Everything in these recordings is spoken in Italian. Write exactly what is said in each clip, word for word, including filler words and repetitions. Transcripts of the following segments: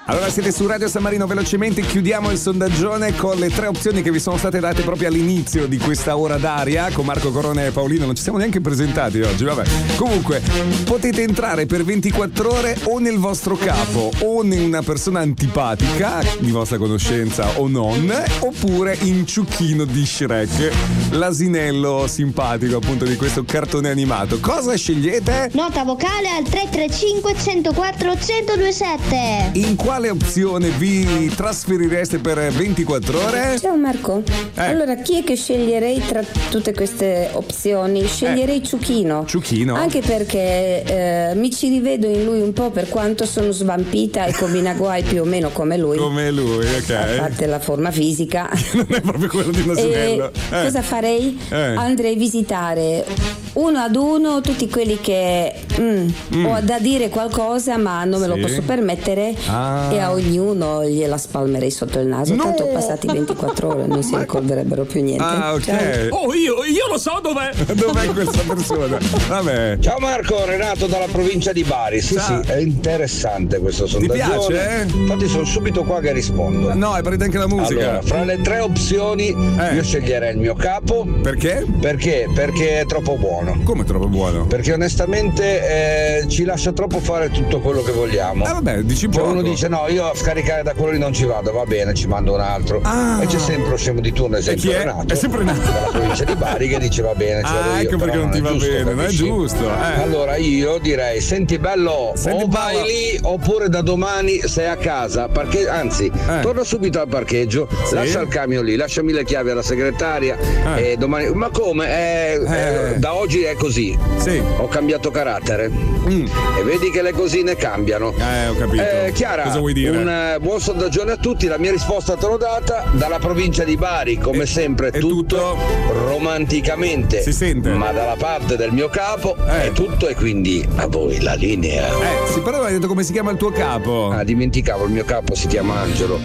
Allora siete su Radio San Marino, velocemente chiudiamo il sondaggione con le tre opzioni che vi sono state date proprio all'inizio di questa ora d'aria con Marco Corona e Paolino. Non ci siamo neanche presentati oggi, vabbè. Comunque potete entrare per ventiquattro ore o nel vostro capo o in una persona antipatica di vostra conoscenza o non, oppure in Ciuchino di Shrek, l'asinello simpatico appunto di questo cartone animato. Cosa scegliete? Nota vocale al tre tre cinque uno zero quattro uno zero due sette. In quale opzione vi trasferireste per ventiquattro ore? Ciao Marco. Eh. Allora, chi è che sceglierei tra tutte queste opzioni? Sceglierei Eh. Ciuchino. Ciuchino? Anche perché eh, mi ci rivedo in lui un po', per quanto sono svampita e combina guai più o meno come lui. Come lui, ok. A parte la forma fisica. Non è proprio quello di un asinello. E cosa farei? Eh. Andrei a visitare uno ad uno tutti quelli che mm, Mm. ho da dire qualcosa ma non me lo Sì. posso permettere, Ah. e a ognuno gliela spalmerei sotto il naso. No. Tanto passati ventiquattro ore non si ricorderebbero più niente. Ah, ok. Ciao. Oh, io, io lo so dov'è. Dov'è questa persona? Vabbè. Ciao Marco, Renato dalla provincia di Bari. Sì, Ciao. sì, è interessante questo sondaggio. piace? Infatti sono subito qua che rispondo. No, hai partita anche la musica. Allora, fra le tre opzioni Eh. io sceglierei il mio capo. Perché? Perché? Perché è troppo buono. Come troppo buono? Perché onestamente eh, ci lascia troppo fare tutto quello che vogliamo. Ah vabbè, dici Cioè poco. uno dice no, io a scaricare da quello lì non ci vado, va bene, ci mando un altro. Ah. E c'è sempre lo scemo di turno, esempio chi è? Renato, È sempre Renato. dalla provincia di Bari, che dice va bene, ci vado Ah, io, ecco però perché non ti è va giusto, bene, non è capisci? giusto. Eh. Allora io direi, senti bello, Senti o vai bello. lì oppure da domani sei a casa, parche- anzi, Eh. torna subito al parcheggio, Sì. lascia il camion lì, lasciami le chiavi alla segretaria Eh. e domani. Ma come? Eh, Eh. eh, da oggi è così. Sì. Ho cambiato carattere. Mm. E vedi che le cosine cambiano. Eh, ho capito. Eh, Chiara, Cosa vuoi dire? un eh, buon sondaggione a tutti, la mia risposta te l'ho data, dalla provincia di Bari, come E- sempre è tutto, tutto? romanticamente. Si sente? Ma dalla parte del mio capo Eh. è tutto, e quindi a voi la linea. Eh, sì, però hai detto come si chiama il tuo capo. Ah, dimenticavo, il mio capo si chiama Angelo.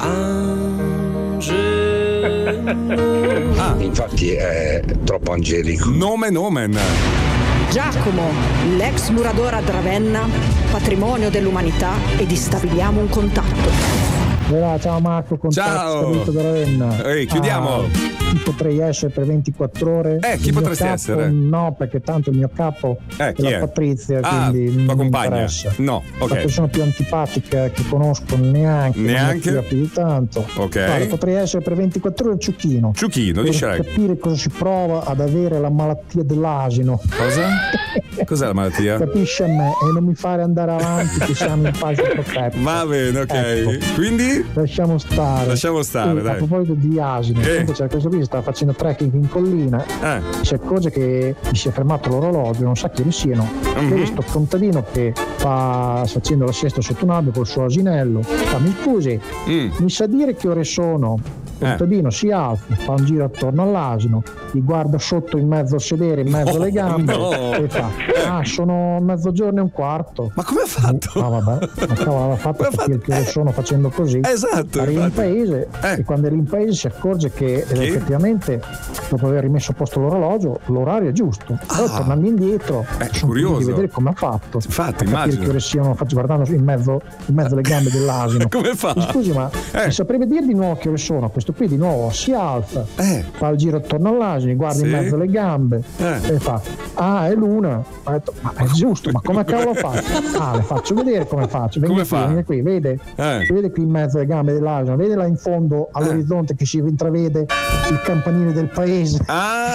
Ah, Infatti è troppo angelico. nome nomen. Giacomo, l'ex muratore a Ravenna, patrimonio dell'umanità, ed stabiliamo un contatto. Ciao Marco, Ciao. contatto da Ravenna. Ehi, chiudiamo. Ah, potrei essere per ventiquattro ore? Eh, chi Il mio potresti capo, essere? No, perché tanto il mio capo Eh, è chi la è? Patrizia, Ah, quindi tua non mi compagna? interessa. No, ok. La persona più antipatica che conosco neanche, Neanche? non mi più di tanto. Ok. Guarda, potrei essere per ventiquattro ore Ciuchino. Ciuchino di per Shrek. capire cosa si prova ad avere la malattia dell'asino. Cosa? Cos'è la malattia? Capisci a me e non mi fare andare avanti che siamo in fase protetta. Va bene, ok. Ecco. Quindi? Lasciamo stare. Lasciamo stare, E dai. A proposito di asini, Eh. comunque c'è questo qui che sta facendo trekking in collina, Eh. si accorge che gli si è fermato l'orologio, non sa chi ne siano. Mhm. Vede sto contadino che fa, sta facendo la siesta sotto un albero col suo asinello. Fa, mi scusi, Mm. mi sa dire che ore sono? Il contadino si alza, fa un giro attorno all'asino, gli guarda sotto in mezzo al sedere, in mezzo alle gambe, no. e fa, ah, sono mezzogiorno e un quarto. Ma come ha fatto? Ah vabbè, ma cavolo, aveva fatto Come ha capire fatto? che ore sono facendo così. Esatto, Arriva in infatti. paese Eh. e quando è lì in paese si accorge che eh, effettivamente dopo aver rimesso a posto l'orologio l'orario è giusto. Poi Ah. tornando indietro Eh, è sono curioso curioso. di vedere come ha fatto. Infatti, a capire immagino. che ore siano, faccio guardando in mezzo, in mezzo alle gambe dell'asino. Come fa? Mi scusi, ma Eh. mi saprebbe dire di nuovo che ore sono? Questo qui di nuovo si alza, Eh. fa il giro attorno all'asino, guarda Sì. in mezzo alle gambe Eh. e fa, ah è l'una. Ho detto, ma è giusto, ma come cavolo faccio? Ah, le faccio vedere come faccio. Venga Come qui, fa? venga qui, vede? Eh. Vede qui in mezzo alle gambe dell'asino, vede là in fondo all'orizzonte che si intravede il campanile del paese. Ah.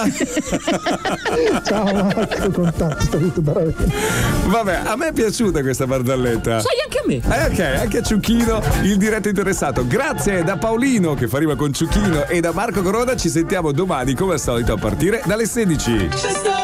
Ciao Marco, contatto, saluto da Ravenna. Vabbè, a me è piaciuta questa barzelletta. Sai anche a me. Eh, ok, anche a Ciuchino, il diretto interessato. Grazie da Paolino che fa rima con Ciuchino e da Marco Corona. Ci sentiamo domani come al solito a partire dalle sedici.